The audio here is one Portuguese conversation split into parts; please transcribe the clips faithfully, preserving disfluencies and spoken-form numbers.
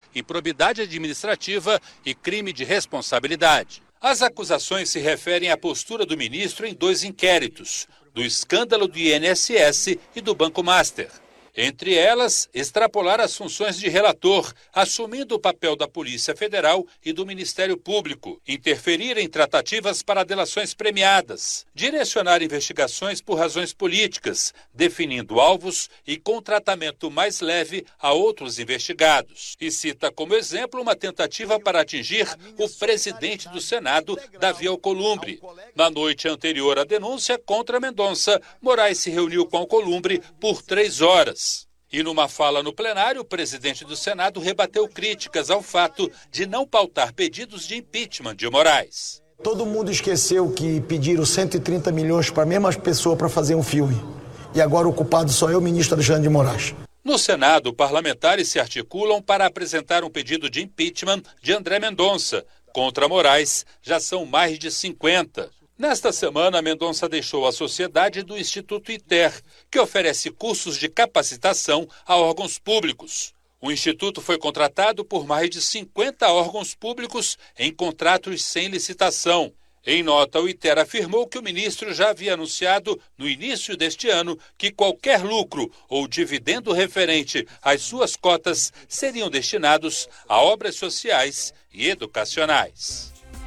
improbidade administrativa e crime de responsabilidade. As acusações se referem à postura do ministro em dois inquéritos, do escândalo do I N S S e do Banco Master. Entre elas, extrapolar as funções de relator, assumindo o papel da Polícia Federal e do Ministério Público, interferir em tratativas para delações premiadas, direcionar investigações por razões políticas, definindo alvos e com tratamento mais leve a outros investigados. E cita como exemplo uma tentativa para atingir o presidente do Senado, Davi Alcolumbre. Na noite anterior à denúncia contra Mendonça, Moraes se reuniu com Alcolumbre por três horas. E numa fala no plenário, o presidente do Senado rebateu críticas ao fato de não pautar pedidos de impeachment de Moraes. Todo mundo esqueceu que pediram cento e trinta milhões para a mesma pessoa para fazer um filme. E agora o culpado só é o ministro Alexandre de Moraes. No Senado, parlamentares se articulam para apresentar um pedido de impeachment de André Mendonça. Contra Moraes, já são mais de cinquenta. Nesta semana, Mendonça deixou a sociedade do Instituto ITER, que oferece cursos de capacitação a órgãos públicos. O instituto foi contratado por mais de cinquenta órgãos públicos em contratos sem licitação. Em nota, o ITER afirmou que o ministro já havia anunciado, no início deste ano, que qualquer lucro ou dividendo referente às suas cotas seriam destinados a obras sociais e educacionais.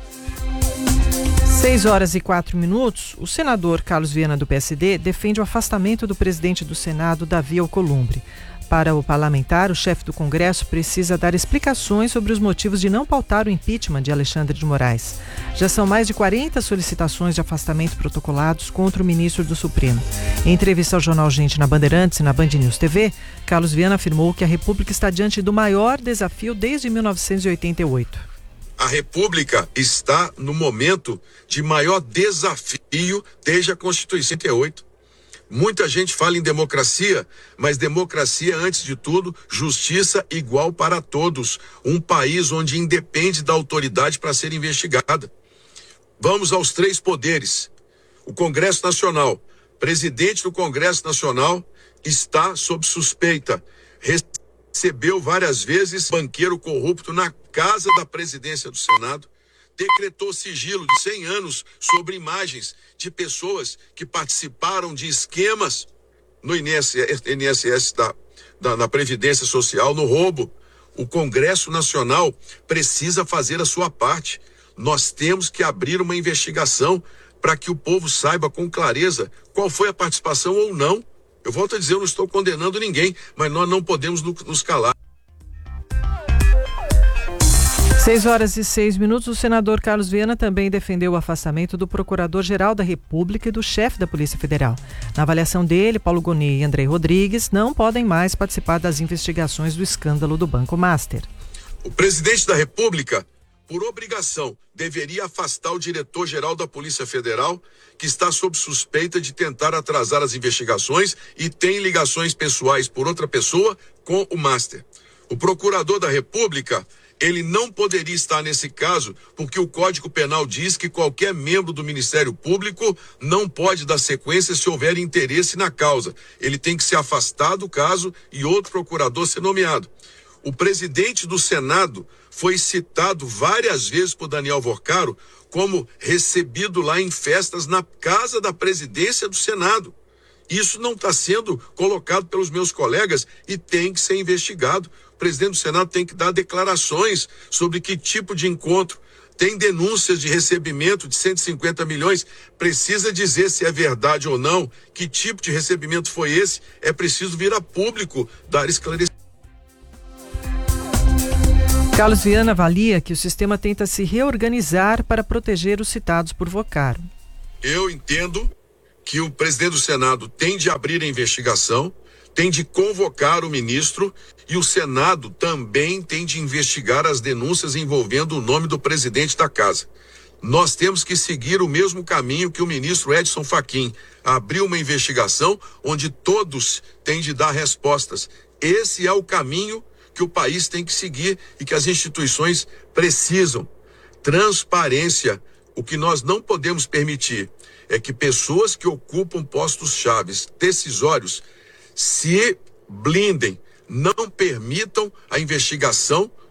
seis horas e quatro minutos, o senador Carlos Viana, do P S D, defende o afastamento do presidente do Senado, Davi Alcolumbre. Para o parlamentar, o chefe do Congresso precisa dar explicações sobre os motivos de não pautar o impeachment de Alexandre de Moraes. Já são mais de quarenta solicitações de afastamento protocolados contra o ministro do Supremo. Em entrevista ao jornal Gente na Bandeirantes e na Band News T V, Carlos Viana afirmou que a República está diante do maior desafio desde mil novecentos e oitenta e oito. A República está no momento de maior desafio desde a Constituição de oitenta e oito. Muita gente fala em democracia, mas democracia, antes de tudo, justiça igual para todos. Um país onde independe da autoridade para ser investigada. Vamos aos três poderes. O Congresso Nacional. Presidente do Congresso Nacional está sob suspeita. Recebeu várias vezes banqueiro corrupto na casa da presidência do Senado, decretou sigilo de cem anos sobre imagens de pessoas que participaram de esquemas no I N S S da, da, na Previdência Social, no roubo. O Congresso Nacional precisa fazer a sua parte. Nós temos que abrir uma investigação para que o povo saiba com clareza qual foi a participação ou não. Eu volto a dizer, eu não estou condenando ninguém, mas nós não podemos nos calar. seis horas e seis minutos, o senador Carlos Viana também defendeu o afastamento do Procurador-Geral da República e do chefe da Polícia Federal. Na avaliação dele, Paulo Gonet e Andrei Rodrigues não podem mais participar das investigações do escândalo do Banco Master. O presidente da República, por obrigação, deveria afastar o diretor-geral da Polícia Federal, que está sob suspeita de tentar atrasar as investigações e tem ligações pessoais por outra pessoa com o Master. O procurador da República, ele não poderia estar nesse caso, porque o Código Penal diz que qualquer membro do Ministério Público não pode dar sequência se houver interesse na causa. Ele tem que se afastar do caso e outro procurador ser nomeado. O presidente do Senado foi citado várias vezes por Daniel Vorcaro como recebido lá em festas na casa da presidência do Senado. Isso não está sendo colocado pelos meus colegas e tem que ser investigado. O presidente do Senado tem que dar declarações sobre que tipo de encontro. Tem denúncias de recebimento de cento e cinquenta milhões, precisa dizer se é verdade ou não, que tipo de recebimento foi esse, é preciso vir a público dar esclarecimento. Carlos Viana avalia que o sistema tenta se reorganizar para proteger os citados por Vorcaro. Eu entendo que o presidente do Senado tem de abrir a investigação, tem de convocar o ministro e o Senado também tem de investigar as denúncias envolvendo o nome do presidente da casa. Nós temos que seguir o mesmo caminho que o ministro Edson Fachin, abrir uma investigação onde todos têm de dar respostas. Esse é o caminho que o país tem que seguir e que as instituições precisam. Transparência. O que nós não podemos permitir é que pessoas que ocupam postos chaves decisórios se blindem, não permitam a investigação